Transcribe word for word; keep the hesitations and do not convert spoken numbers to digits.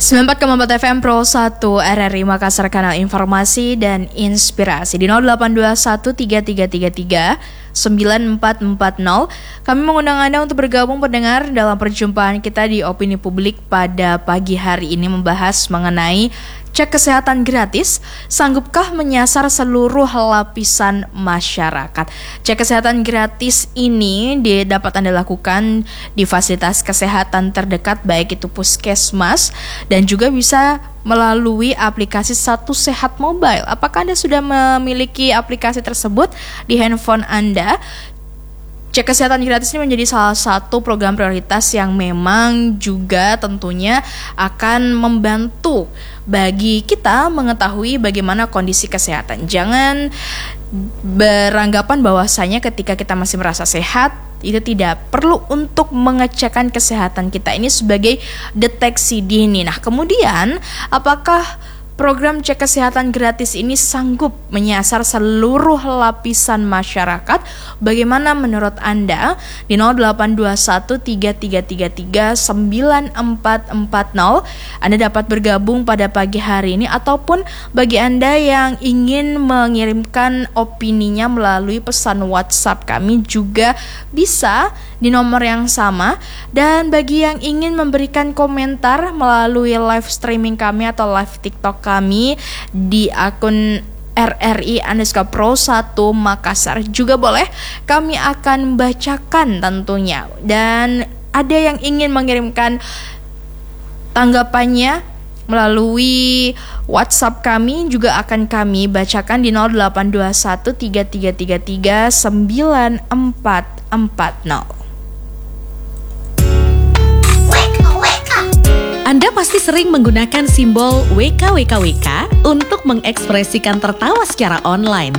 sembilan puluh empat koma empat F M Pro satu R R I Makassar, kanal informasi dan inspirasi di nol delapan dua satu tiga tiga tiga tiga sembilan empat empat nol. Kami mengundang Anda untuk bergabung pendengar dalam perjumpaan kita di Opini Publik pada pagi hari ini, membahas mengenai cek kesehatan gratis, sanggupkah menyasar seluruh lapisan masyarakat? Cek kesehatan gratis ini dapat Anda lakukan di fasilitas kesehatan terdekat, baik itu puskesmas dan juga bisa melalui aplikasi Satu Sehat Mobile. Apakah Anda sudah memiliki aplikasi tersebut di handphone Anda? Cek kesehatan gratis ini menjadi salah satu program prioritas yang memang juga tentunya akan membantu bagi kita mengetahui bagaimana kondisi kesehatan. Jangan beranggapan bahwasanya ketika kita masih merasa sehat, itu tidak perlu untuk mengecekkan kesehatan kita ini sebagai deteksi dini. Nah, kemudian apakah program cek kesehatan gratis ini sanggup menyasar seluruh lapisan masyarakat? Bagaimana menurut Anda? Di nol delapan dua satu tiga tiga tiga tiga sembilan empat empat nol Anda dapat bergabung pada pagi hari ini, ataupun bagi Anda yang ingin mengirimkan opininya melalui pesan WhatsApp kami juga bisa di nomor yang sama. Dan bagi yang ingin memberikan komentar melalui live streaming kami atau live TikTok kami di akun R R I underscore Pro satu Makassar juga boleh, kami akan bacakan tentunya. Dan ada yang ingin mengirimkan tanggapannya melalui WhatsApp kami juga akan kami bacakan di nol delapan dua satu tiga tiga tiga tiga sembilan empat empat nol. Anda pasti sering menggunakan simbol W K W K W K untuk mengekspresikan tertawa secara online.